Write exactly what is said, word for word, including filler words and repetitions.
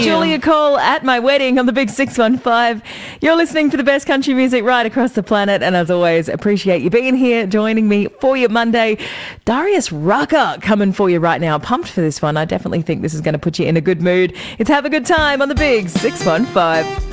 Julia Cole at my wedding on the Big six one five. You're listening to the best country music right across the planet, and as always, appreciate you being here, joining me for your Monday. Darius Rucker coming for you right now. Pumped for this one. I definitely think this is going to put you in a good mood. It's Have a Good Time on the Big six one five.